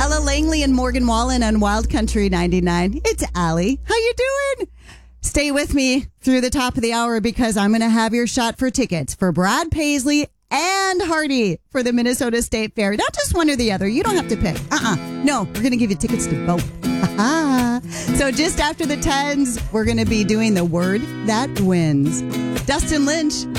Ella Langley and Morgan Wallen on Wild Country 99. It's Allie. How you doing? Stay with me through the top of the hour because I'm going to have your shot for tickets for Brad Paisley and Hardy for the Minnesota State Fair. Not just one or the other. You don't have to pick. No, we're going to give you tickets to both. So just after the 10s, we're going to be doing the word that wins. Dustin Lynch